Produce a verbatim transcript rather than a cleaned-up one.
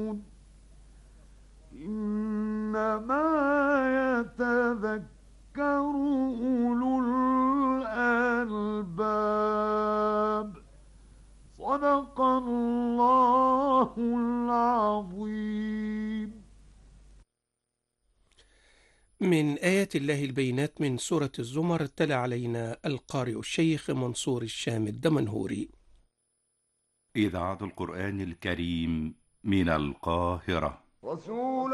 إنما يتذكر أولو الألباب. صدق الله العظيم. من آيات الله البينات من سورة الزمر، تلا علينا القارئ الشيخ منصور الشام الدمنهوري. إذاعة القرآن الكريم من القاهرة. رسول